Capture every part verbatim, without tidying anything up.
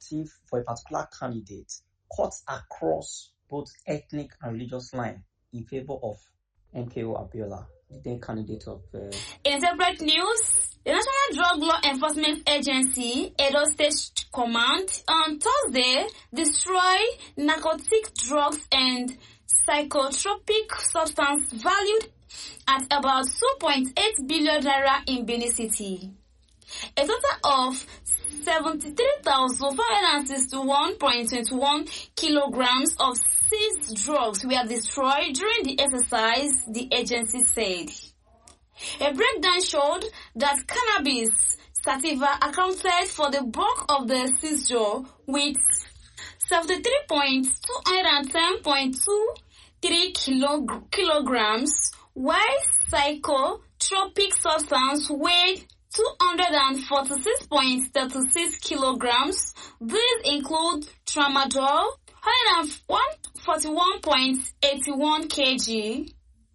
supportive for a particular candidate cuts across both ethnic and religious lines in favor of M K O Abiola, the then candidate of... Uh... In separate news, the National Drug Law Enforcement Agency, Edo State Command, on Thursday destroyed narcotic drugs and psychotropic substance valued at about two point eight billion naira in Benin City. A total of seventy-three thousand five hundred sixty-one point two one kilograms of seized drugs were destroyed during the exercise, the agency said. A breakdown showed that cannabis sativa accounted for the bulk of the seizure with seventy-three point two ten point two three kilog- kilograms, while psychotropic substance weighed two hundred forty-six point three six kilograms. These include tramadol, one hundred forty-one point eight one kilograms,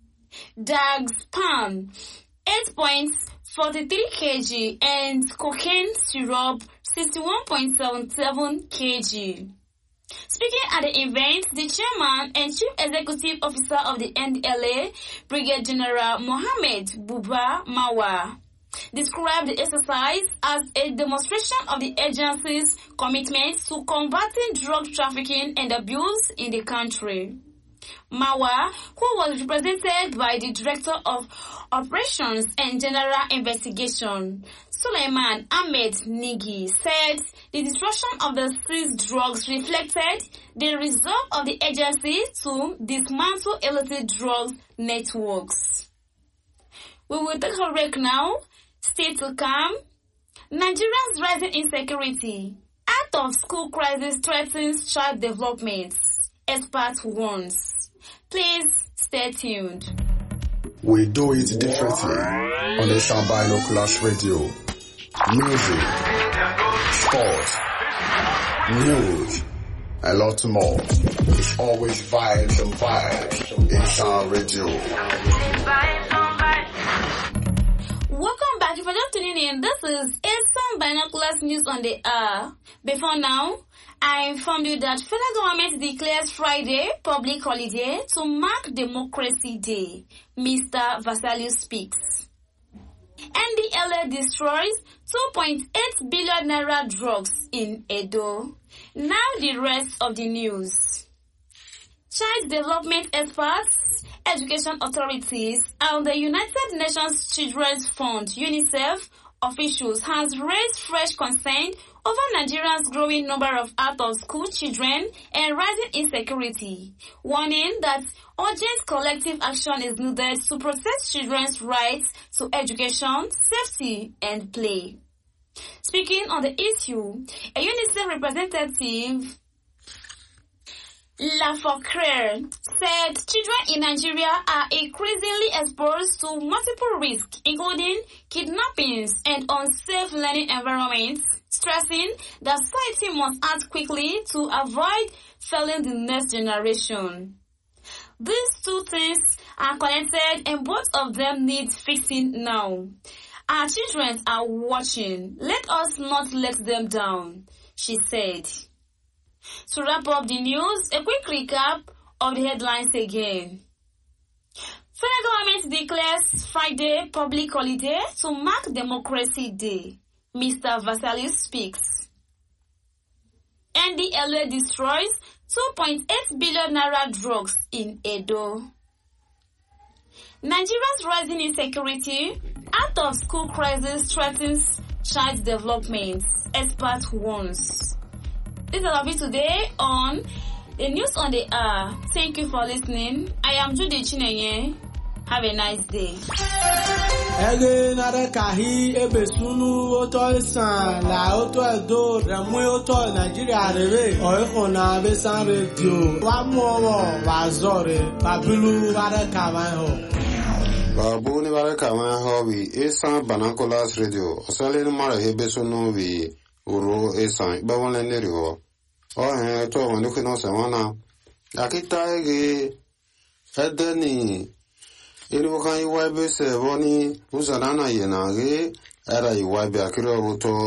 Dagspam, eight point four three kilograms, and cocaine syrup, sixty-one point seven seven kilograms. Speaking at the event, the chairman and chief executive officer of the N D L A, Brigadier General Mohammed Buba Mawa, described the exercise as a demonstration of the agency's commitment to combating drug trafficking and abuse in the country. Mawa, who was represented by the Director of Operations and General Investigation, Suleiman Ahmed Nigi, said the destruction of the seized drugs reflected the resolve of the agency to dismantle illicit drug networks. We will take a break now. Stay to calm. Nigeria's rising insecurity. Out of school crisis threatens child development. Expert warns. Please stay tuned. We do it differently on the Sound Binoculars Radio. Music, sports, news, a lot more. It's always vibes and vibes in Sound Radio. Welcome back. If you're just tuning in, this is Sound Binoculars News on the Air. Before now, I informed you that federal government declares Friday public holiday to mark Democracy Day. Mister Vasalius speaks. N D L A destroys two point eight billion naira drugs in Edo. Now the rest of the news. Child development experts, education authorities, and the United Nations Children's Fund, UNICEF, officials has raised fresh concern over Nigeria's growing number of out-of-school children and rising insecurity, warning that urgent collective action is needed to protect children's rights to education, safety, and play. Speaking on the issue, a UNICEF representative, Lafocre, said children in Nigeria are increasingly exposed to multiple risks, including kidnappings and unsafe learning environments, stressing that society must act quickly to avoid failing the next generation. These two things are connected and both of them need fixing now. Our children are watching. Let us not let them down, she said. To wrap up the news, a quick recap of the headlines again. Federal government declares Friday public holiday to mark Democracy Day. Mister Vasalius speaks. N D L A destroys two point eight billion naira drugs in Edo. Nigeria's rising insecurity, out of school crisis threatens child development, expert warns. This is all of it today on the News on the Air. Thank you for listening. I am Judy Chinenye. Have a nice day. Ege nare kahi ebe sunu oto isan la oto edo remu oto Nigeria rere oiko na besan radio wa mo wa zore babilu bare kawan ho babu ni bare kawan ho wi Isan Binoculars Radio osale ni mara hebe sunu wi uro Isan ba won le neri ho o he to won ni kino se wana akita ege edeni Inu kan iwa be se boni uzanana yenage era iwa be akiro buto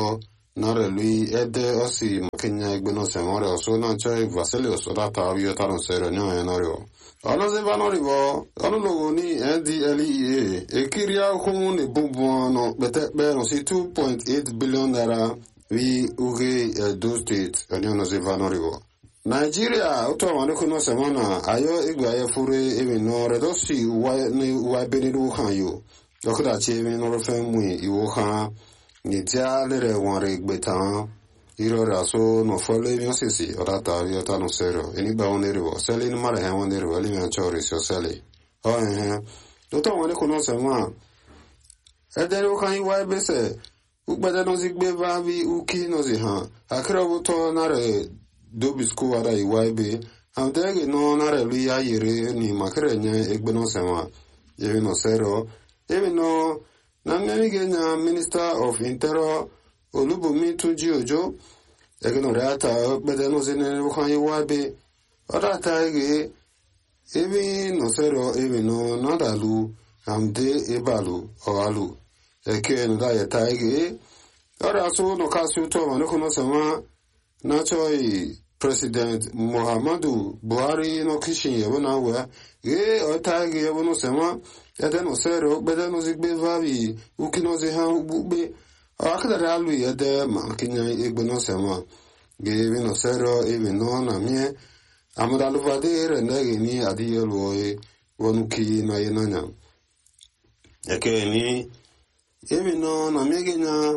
nare lui ede osi makenya egbe no semore oso na choi Vasilios rata avio tano sero nyo enorio ono se vanorivo ono logo ni N D L E A ekiria humu ne bubu no bete be no si two point eight billion naira vi uge Edo State ono se vanorivo Nigeria oto wane kuno semana ayo igwe aye fure ewe no redosi uwa ni uwa beni du han yo dokda chemi no refen mui iwo han ni tia lere wanre igbe tan iro raso no fole mi osisi orata vi ota no sero eni ba onerivo sele ni mara han onerivo ali mi chori so sele o eh oto wane kuno semana edere kan iwa bese ugbede no zigbe va vi uki no zi han akra buto nare dobi school ada iwaibe amdege no nare lu ya yire ni makere nya egbe no sema yewe no sero yewe no na mmege nya Minister of Interior Olubumi Tunji Ojo ege no reata bede no zene kan iwaibe orata ege ewe no sero ewe no nadalu amde ebalu oalu eke no da yeta ege ora so no kasu to ma no kono sema na choi President Muhammadu Buhari no kishin yewo na wa ge ota ge yewo no sema ede no sero bede no zigbe vavi ukino ze han ubube akada alu ede ma kinya egbe no sema ge we no sero e we no na mie amada lu vadere ndege ni adiyelo e wonuki na yenanya eke ni e no na mie genya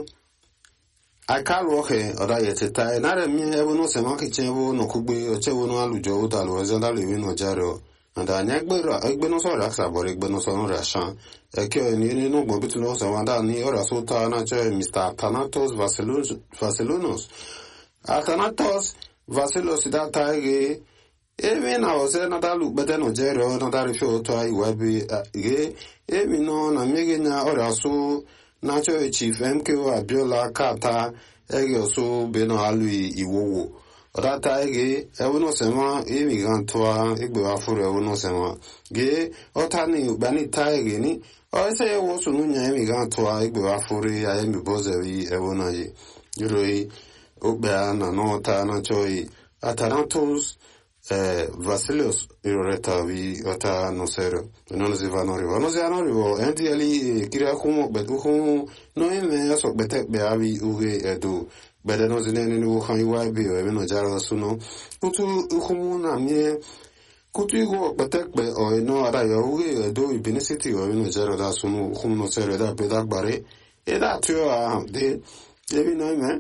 akalu oke oda yeteta nare mi ewo no sema ke chewo no kugbe ochewo no alujo udalo ezanda lewe no jaro anda nyagbero egbe no so raksa bore egbe no so no rashan eke ni ni no gbo bitu no so wanda ni ora so ta na che Mister Thanatos Vasilos Vasilonos Athanatos Vasilos da taige emi na ose na dalu bete no jero no dari fio to ai webi ge emi no na mege nya ora so na cho Chief M K O Abiola kata ege oso be no alui iwowo orata ege ewo no sema emi gantoa egbe wa furu ewo no sema ge otani bani ta ege ni o ese ewo so no nya emi gantoa egbe wa furu ya emi bozewi ewo na yi yuroi ogbe na no ta na choi Athanatos eh Vasilios iroreta vi ota no sero no nos iva no rivo no se no rivo enti ali kira como betu como no eme aso bete be avi uge edu bede no zine ni wo kan iwa bi o no jara suno kutu como na mie kutu igo bete be o no ara yo uge edu ibini city o no jara da suno como no sero da be da bare e da tio a de debi no me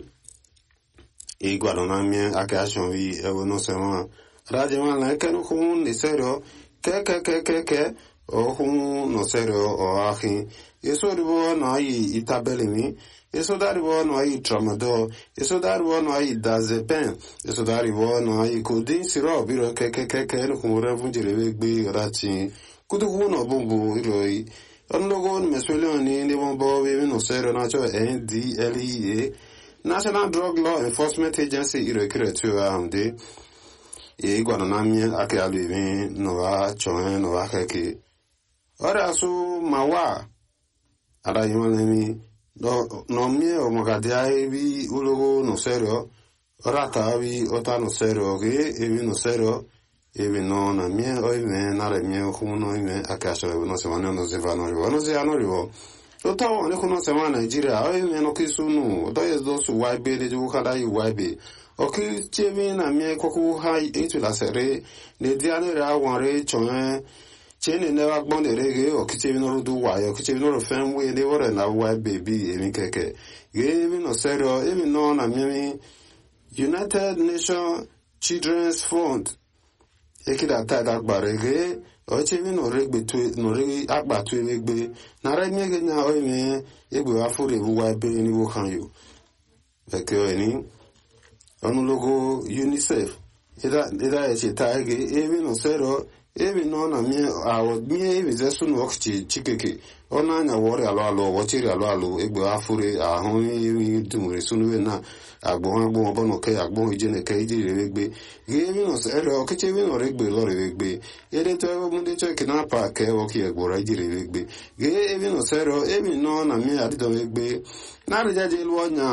e guardo na mie akashon vi e no sema Rajaman la que no como ni serio que que que que que o como no serio o ahi eso ribo no ai itabelimi eso daribo no ai tramadol eso daribo no ai dazepin eso daribo no ai codeine syrup biro que que que que no como revunjire gbe rati kudu no bombo iroi onlogo me suelo ni ni bombo we no serio na cho N D L E A National Drug Law Enforcement Agency iroi kretu amde e guarda na mia ake aluvi no va choen no va ke ora su mawa ara yimani no no mie o magadia vi ulogo no serio ora ta vi ota no serio ge e vi no serio e vi no na mie o me na re mie como no me akaso no se vanno no se vanno rivo no se vanno rivo o ta o ne kono se va Nigeria o me no kisunu do yes do su why be de ju kada yi why be oki chemi na mie koku hai into la sere ne diane ra wanre chon chene ne wa gbon de rege oki chemi no du wa oki chemi no fen we de wore na wa baby emi keke ge mi no sero emi no na mie United Nations Children's Fund ekida ta da gbarege o chemi no regbe tu no rege agba tu egbe na ra mie ge nya o mi egbe wa fure bu wa be ni wo kan yo eke eni Onulogo UNICEF ida ida eche taige ebi no sero ebi no na mi awo mi ebi zesu no okchi chikeke ona anya wori alo alo wochiri alo alo egbe afure ahun ebi dumure sunu na agbo agbo obono ke agbo ijene ke ijire egbe ebi no sero okiche ebi no regbe lo regbe ede to ebo munde cheke na pa ke woki egbora ijire egbe ge ebi no sero ebi no na mi adido egbe na rejaje lu onya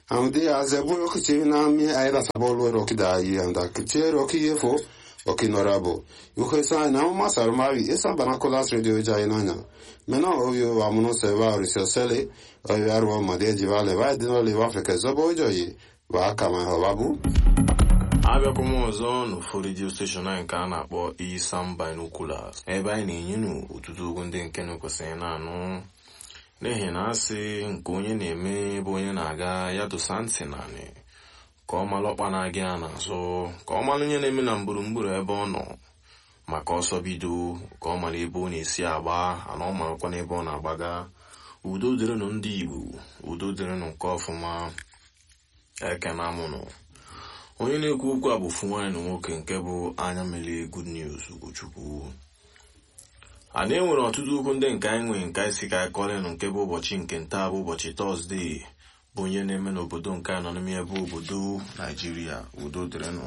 Amde azebu yokichi na mi aida sabolo roki da yi anda kiche roki yefo oki norabo. Yukhesa na ma sarmari esa banakolas radio jainanya. Mena ovyo amuno seva risosele o yarwa made jivale va dino le va feke zobo joyi va kama hababu. Abịakwụ m ọzọ n'ofu redio steshọn anyị nke a na-akpọ Isam Binoculars ebe anyị na-enye nu ọtụtụ okwu ndị nke na-ekwesịghị na-anụ n'ihi na asị nke onye na-eme bụ onye na-aga ya dosa ntị naanị ka ọ malụ ọkpa na-aga ya n'azụ ka ọ malụ onye na-eme na mgburugburu ebe ọ nọ maka ọsọ bido ka ọ malụ ebe ọ na-esi agba ana ọ marakwa n'ebe ọ na-agbaga. Udo dịrịnụ ndị Igbo, udo dịrịnụ nke ọfụma. Ekena mụnụ onye na-ekwu okwu a bụ ofu nwaanyị na nwoke nke bụ anya mele Good News Ugochukwu. A na-enwere ọtụtụ okwu ndị nke anyị nwere nke anyị si ka anyị kọrịnụ nke bụ ụbọchị nke nta bụ ụbọchị Tọzdee bụ onye na-eme n'obodo nke anyị nọ n'ime ebe obodo Naijiria. Udo dịrịnụ.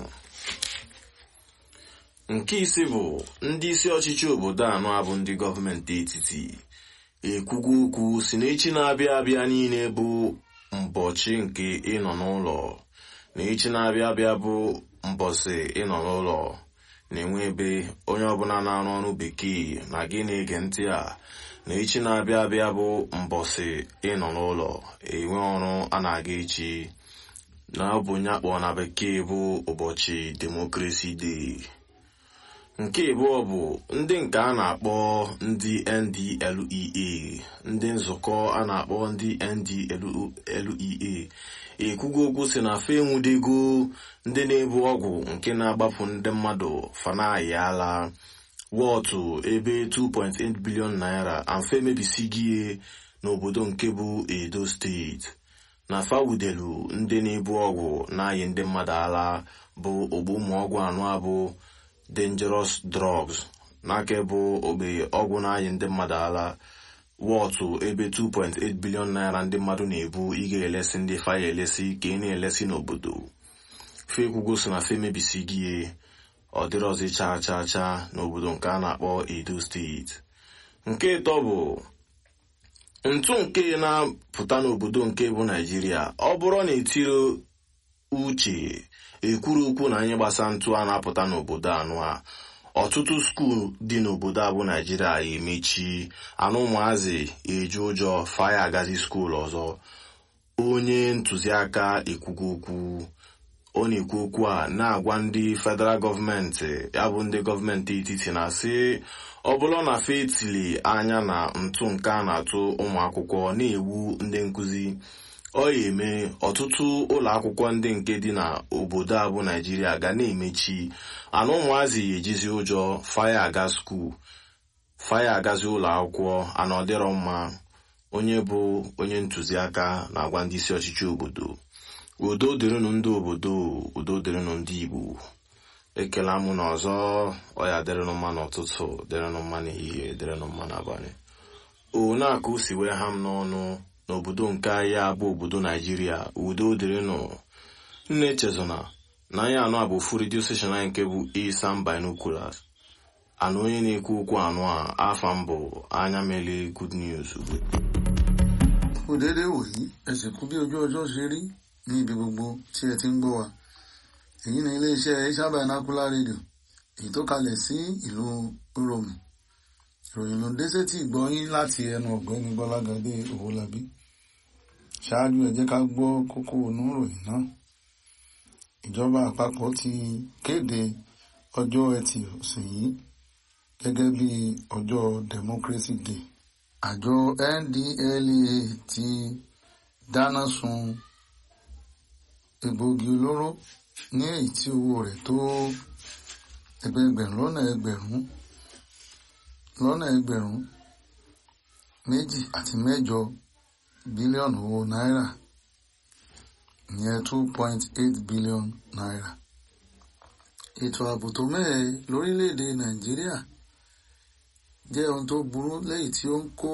Nke isi bụ ndị isi ọchịchị obodo anọ abụ ndị gọọmenti etiti ekwugo okwu si na echi na-abịa abịa niile bụ mbọchị nke ịnọ n'ụlọ na echi na-abịa abịa bụ mbọsị ịnọ n'ụlọ na-enwe ebe onye ọbụla na-arụ ọrụ bekee na gị na-ege ntị a na echi na-abịa abịa bụ mbọsị ịnọ n'ụlọ enwe ọrụ a na-aga echi na ọ bụ onye akpọ na bekee bụ ụbọchị Democracy Day. Nke abụọ bụ ndị nke a na-akpọ ndị N D L E A, ndị nzukọ a na-akpọ ndị N D L E A ekwugo okwu si na fe enwudego ndị na-ebu ọgwụ nke na-agbapụ ndị mmadụ fanaghị ala wọtụ ebe two point eight billion naira amfe mebisigie n'obodo nke bụ Edo steeti na fawudelu ndị na-ebu ọgwụ na-ayị ndị mmadụ ala bụ ogbu ụmụ ọgwụ anụ abụ dangerous drugs n'aka bụ ogbe ọgwụ na-ayị ndị mmadụ ala wọtụ ebe two point eight billion naira ndị mmadụ na-ebu ị ga-elesi ndị faya elesi ka ị na-elesi n'obodo. Fekwugo so na fe mebisigie ọ dịrọzi chaa chaa chaa n'obodo nke a na-akpọ Edo steeti. Nke ịtọ bụ ntụ nke na-apụta n'obodo nke bụ Naijiria. Ọ bụrụ na etiri uche ekwuru okwu na anyị gbasa ntụ a na-apụta n'obodo anụ a, ọtụtụ skuul dị n'obodo a bụ Naijiria emechi anụ ụmụazị eju ụjọ faya agazi skuul ọzọ. Onye ntụziaka ekwugo okwu ọ na-ekwu okwu a na-agwa ndị federal gọọmenti ya bụ ndị gọọmenti etiti na-asị ọ bụrụ na fe etili anya na ntụ nke a na-atụ ụmụ akwụkwọ na-egbu ndị nkụzi, ọ ya eme ọtụtụ ụlọ akwụkwọ ndị nke dị na obodo a bụ Naijiria ga na-emechi anụ ụmụazị ejizi ụjọ faya aga skuul faya agazi ụlọ akwụkwọ ana ọ dịrọ mma. Onye bụ onye ntụziaka na-agwa ndị isi ọchịchị obodo udo dịrịnụ ndị obodo, udo dịrịnụ ndị Igbo. Ekele amụ na ọzọ ọ ya dịrịnụ mma n'ụtụtụ, dịrịnụ mma n'ehihie, dịrịnụ mma n'abalị. O na-aka o si wee ha m n'ọnụ n'obodo nke ahịa bụ obodo Naijiria. Udo dịrịnụ. Nne Chezona na anyị anụ a bụ ofu redio steshọn anyị nke bụ Isam Binoculars. Anụ onye na-ekwu okwu anụ a afa mbụ anya mele Good News. Òdédé wòyí ẹsẹ̀ kú bí ojú ọjọ́ ṣe rí ní ibi gbogbo tí ẹ ti ń gbọ́ wa. Èyí ni iléeṣẹ́ Isam Binocular Radio èyí tó kalẹ̀ sí ìlú Rome. Ìròyìn ló ń dé sétí ìgbọ́yín láti ẹnu ọ̀gbẹ́ni Gbọ́lágadé Owólabí. Ṣáájú ẹ jẹ́ ká gbọ́ kókó inú ìròyìn náà. Ìjọba àpapọ̀ ti kéde ọjọ́ ẹtì ọ̀sẹ̀ yìí gẹ́gẹ́ bí ọjọ́ Democracy Day. Àjọ N D L E A ti dáná sun egbòogi olóró ní èyí tí owó rẹ̀ tó ẹgbẹ̀ẹgbẹ̀rún lọ́nà ẹgbẹ̀rún lọ́nà ẹgbẹ̀rún méjì àti mẹ́jọ bílíọ̀nù owó náírà, ìyẹn two point eight billion naira. Ètò ààbò tó mẹ́hẹ lórílẹ̀‐èdè Nàìjíríà jẹ́ ohun tó burú lẹ́yìn tí ó ń kó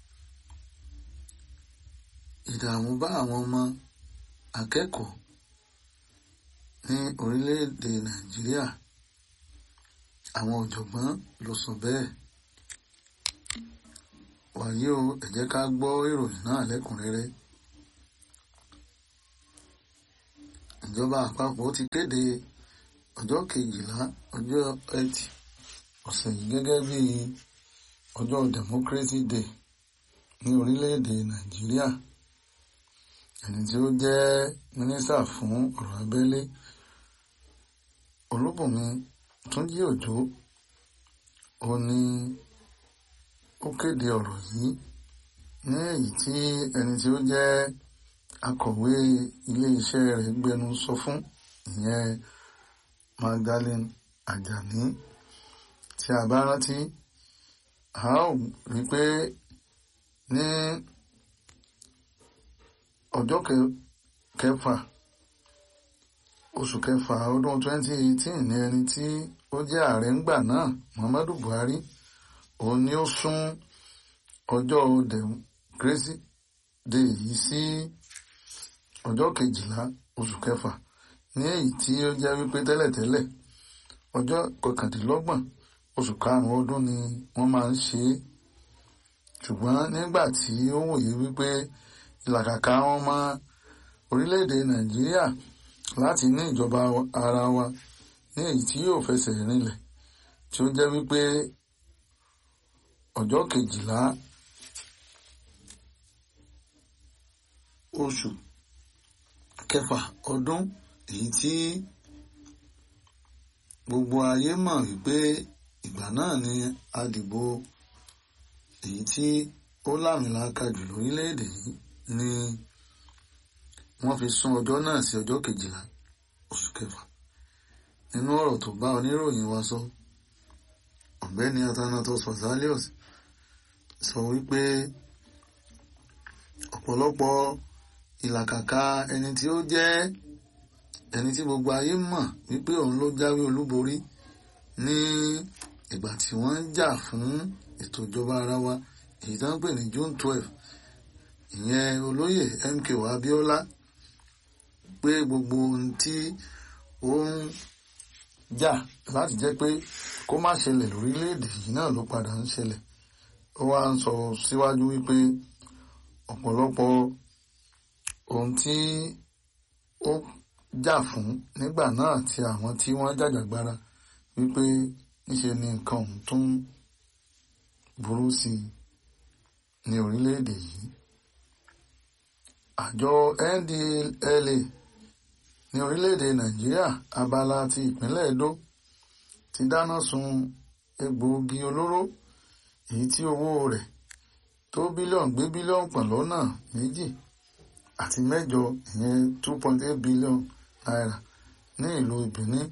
ìdààmú bá àwọn ọmọ akẹ́kọ̀ọ́ ní orílẹ̀‐èdè Nàìjíríà. Àwọn ọ̀jọ̀gbọ́n ló sọ bẹ́ẹ̀. Wàyí o, ẹ jẹ́ ká gbọ́ ìròyìn náà lẹ́kùnrẹ́rẹ́. ìjọba àpapọ̀ ti kéde ọjọ́ kejìlá ọjọ́ ẹtì ọ̀sẹ̀ yìí gẹ́gẹ́ bí ọjọ́ Democracy Day ní orílẹ̀-èdè Nàìjíríà. Ẹni tí ó jẹ́ mínísítà fún ọ̀rọ̀ abẹ́lé Olúbùnmi Túnjí Òjó ó ní ó kéde ọ̀rọ̀ yìí ní èyí tí ẹni tí ó jẹ́ akọ̀wé ilé-iṣẹ́ rẹ̀ gbẹnu sọ fún ìyẹn Magdalene Ajani. Tí a bá rántí, a ó rí pé ní ọjọ́ kẹfà oṣù kẹfà ọdún twenty eighteen ní ẹni tí ó jẹ́ ààrẹ ńgbà náà Muhammadu Buhari òun ni ó sún ọjọ́ Democracy Day yìí sí ọjọ́ kejìlá oṣù kẹfà ní èyí tí ó jẹ́ wípé tẹ́lẹ̀tẹ́lẹ̀ ọjọ́ kọkàndínlọ́gbọ̀n oṣù karùn-ún ọdún ni wọ́n máa ń ṣe é. Ṣùgbọ́n nígbà tí ó wòye wípé ìlàkàkà wọn mọ orílẹ̀-èdè Nàìjíríà láti ní ìjọba ara wa ní èyí tí yóò fẹsẹ̀ rinlẹ̀, tí ó jẹ́ wípé ọjọ́ kejìlá oṣù kẹfà ọdún èyí tí gbogbo ayé mọ̀ wípé ìgbà náà ni àdìbò èyí tí ó lámìlaka jù lórílẹ̀-èdè yìí ni wọ́n fi sún ọjọ́ náà sí ọjọ́ kejìlá oṣù kẹfà. Nínú ọ̀rọ̀ tó bá oníròyìn wa sọ, ọ̀gbẹ́ni Athanatos Fasalios sọ wípé ọ̀pọ̀lọpọ̀ ìlàkàkà ẹni tí ó jẹ́ ẹni tí gbogbo ayé mọ̀ wípé òun ló jáwé olúborí ní ìgbà tí wọ́n ń jà fún ètò ìjọba ara wa èyí tó ń pè ní June twelve, ìyẹn olóyè M K O Abiola, pé gbogbo ohun tí ó ń jà láti jẹ́ pé kó má ṣẹlẹ̀ lórílẹ̀-èdè yìí náà ló padà ń ṣẹlẹ̀. Ó wá ń sọ síwájú wípé ọ̀pọ̀lọpọ̀ ohun tí ó jà fún nígbà náà tí àwọn tí wọ́n jàjàgbara wípé níṣe ni nǹkan ọ̀hún tún burú sí ní orílẹ̀-èdè yìí. Àjọ N D L A ní orílẹ̀-èdè Nàìjíríà abala ti ìpínlẹ̀ Edo ti dáná sun egbòogi olóró èyí tí owó rẹ̀ tó bílíọ̀nù gbé bílíọ̀nù pọ̀ lọ́nà méjì àti mẹ́jọ ìyẹn two point eight billion naira ní ìlú Benin.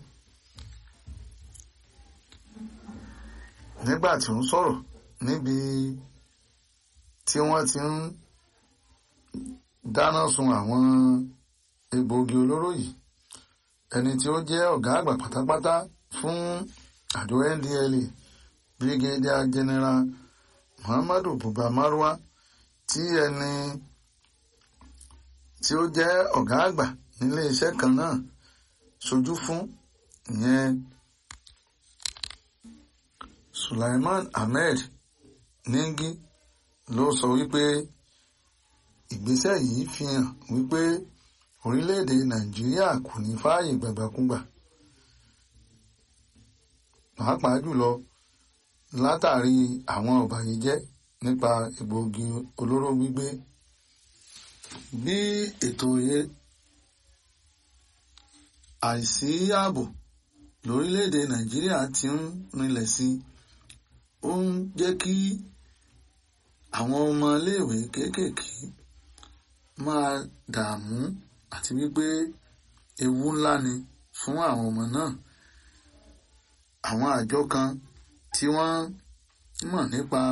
Nígbà tí ó ń sọ̀rọ̀ níbi tí wọ́n ti ń dáná sun àwọn egbòogi olóró yìí, ẹni tí ó jẹ́ ọ̀gá àgbà pátápátá fún àjọ N D L A Brigadier General Muhammadu Buba Marwa, tí ẹni tí ó jẹ́ ọ̀gá àgbà nílé iṣẹ́ kan náà ṣojú fún ìyẹn Sulaiman Ahmed Ningi ló sọ wípé ìgbésẹ̀ yìí fi hàn wípé orílẹ̀-èdè Nàìjíríà kò ní fààyè gbàgbàkúgbà, pàápàá jùlọ látàrí àwọn ọ̀bàyéjẹ́ nípa egbòogi olóró gbígbé. Bí ètò àìsí ààbò lórílẹ̀-èdè Nàìjíríà ti ń rinlẹ̀ sí, ó ń jẹ́ kí àwọn ọmọ iléèwé kéékèèké máa dààmú àti wípé ewu ńlá ni fún àwọn ọmọ náà. Àwọn àjọ kan tí wọ́n mọ̀ nípa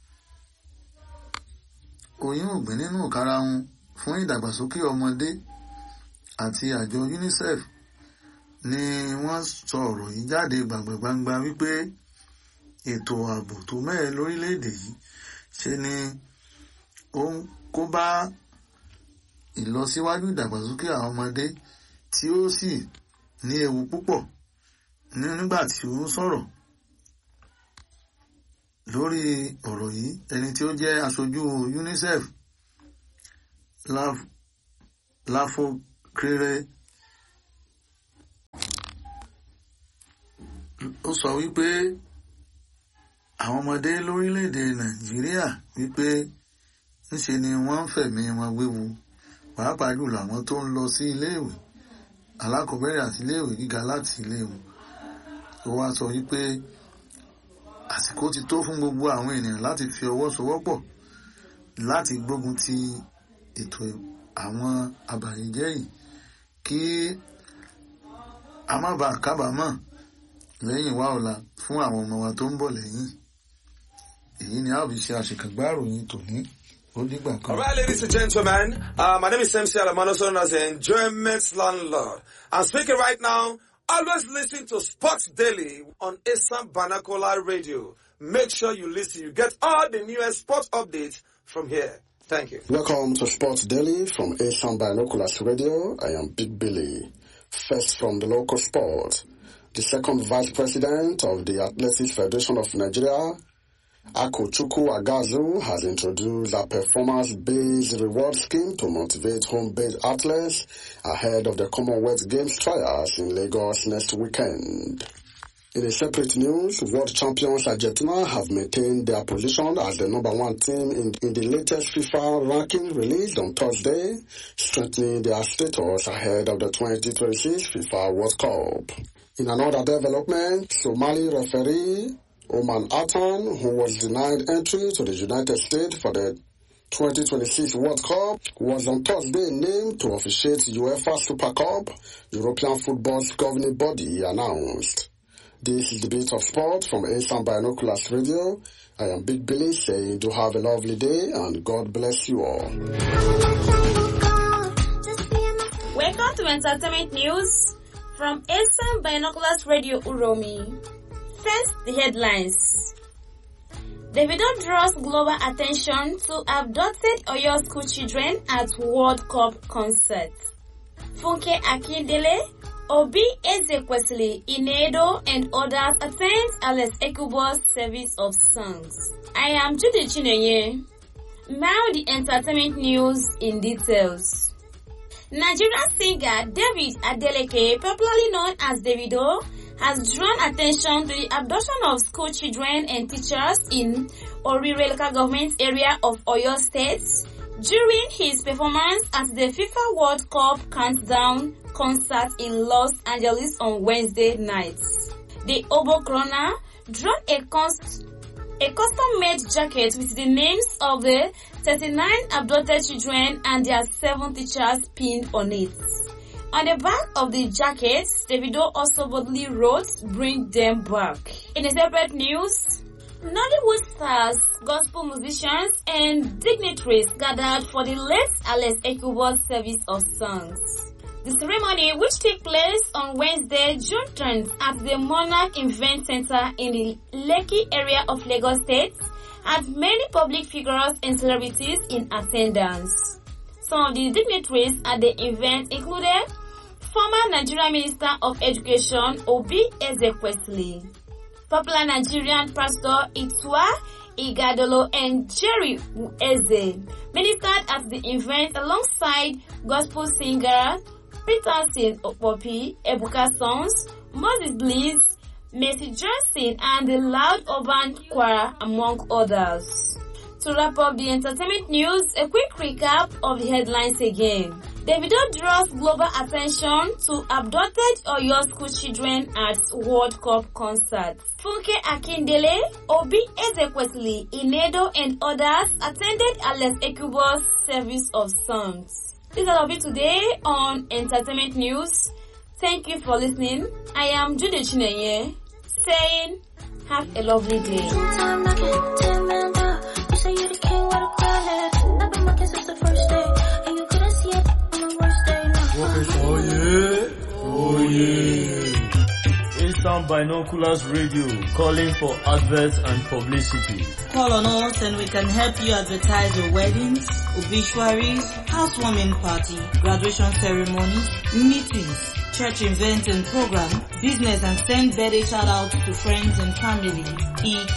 oyún ògbé nínú ìkarahun fún ìdàgbàsókè ọmọdé àti àjọ UNICEF ni wọ́n sọ ọ̀rọ̀ yìí jáde gbàngbàngbà wípé ètò ààbò tó mẹ́ẹ̀ lórílẹ̀-èdè yìí ṣe ni ó ń kó bá ìlọsíwájú ìdàgbàsókè àwọn ọmọdé, tí ó sì ní ewu púpọ̀. Nígbà tí ó ń sọ̀rọ̀ lórí ọ̀rọ̀ yìí, ẹni tí ó jẹ́ aṣojú UNICEF Láfọkéré ó sọ wípé àwọn ọmọdé lórílẹ̀‐èdè Nàìjíríà wípé ńṣe ni wọ́n ń fẹ̀mí wọn wéwu pàápàá jùlọ àwọn tó ń lọ sí iléèwé alákọ̀ọ́bẹ̀rẹ̀ àti iléèwé gíga láti iléèwé. Ó wá sọ wípé àsìkò ti tó fún gbogbo àwọn ènìyàn láti fi ọwọ́ sowọ́pọ̀ láti gbógun ti ètò àwọn abàyéjẹ́ yìí kí a má bàa kábàámọ̀ lẹ́yìn wá ọ̀la fún àwọn ọmọ wa tó ń bọ̀ lẹ́yìn. Èyí ni a ó fi ṣe àṣekàgbá ìròyìn tòní. All right, ladies and gentlemen, uh, my name is M C Alamano, known as the Enjoyment Landlord. I'm speaking right now. Always listen to Sports Daily on Esan Banakola Radio. Make sure you listen. You get all the newest sports updates from here. Thank you. Welcome to Sports Daily from Esan Binoculars Radio. I am Big Billy. First from the local sport. The second vice president of the Athletics Federation of Nigeria, Akochukwu Agazu, has introduced a performance-based reward scheme to motivate home-based athletes ahead of the Commonwealth Games trials in Lagos next weekend. In a separate news, world champions Argentina have maintained their position as the number one team in, in the latest FIFA ranking released on Thursday, strengthening their status ahead of the twenty twenty-six FIFA World Cup. In another development, Somali referee Oman Atan, who was denied entry to the United States for the twenty twenty-six World Cup, was on Thursday named to officiate UEFA Super Cup, European football's governing body announced. This is the Beat of Sport from Esan Binoculars Radio. I am Big Billy saying do have a lovely day and God bless you all. Welcome to Entertainment News from Esan Binoculars Radio Uromi. First, the headlines. Davido draws global attention to abducted Oyo school children at World Cup concert. Funke Akindele, Obi Ezekwesili, Inedo, and others attend Alex Ekubo's service of songs. I am Judy Chinenye. Now the entertainment news in details. Nigerian singer David Adeleke, popularly known as Davido, has drawn attention to the abduction of school children and teachers in Orire local government area of Oyo State during his performance at the FIFA World Cup Countdown concert in Los Angeles on Wednesday night. The Obo Corona drawn a, const- a custom-made jacket with the names of the thirty-nine abducted children and their seven teachers pinned on it. On the back of the jacket, Davido also boldly wrote, "Bring them back." In a separate news, Nollywood stars, gospel musicians, and dignitaries gathered for the late Alex Ekubo's service of songs. The ceremony, which took place on Wednesday, June tenth, at the Monarch Event Center in the Lekki area of Lagos State, had many public figures and celebrities in attendance. Some of the dignitaries at the event included former Nigerian Minister of Education Obi Ezekwesili, popular Nigerian pastor Itua Igadolo, and Jerry Eze ministered at the event alongside gospel singer Peterson Opopi, Ebuka Sons, Moses Bliss, Mercy Johnson, and the Loud Urban Choir, among others. To wrap up the entertainment news, a quick recap of the headlines again. Davido draws global attention to abducted Oyo school children at World Cup concert. Funke Akindele, Obi Ezekwesili, Inedo, and others attended Alex Ekubo's service of songs. This is all of it today on Entertainment News. Thank you for listening. I am Judy Chinenye, saying have a lovely day. Oh yeah, oh yeah. Esan Binoculars Radio, calling for adverts and publicity. Call on us and we can help you advertise your weddings, obituaries, housewarming party, graduation ceremonies, meetings, church events and program, business, and send birthday shout outs to friends and family. E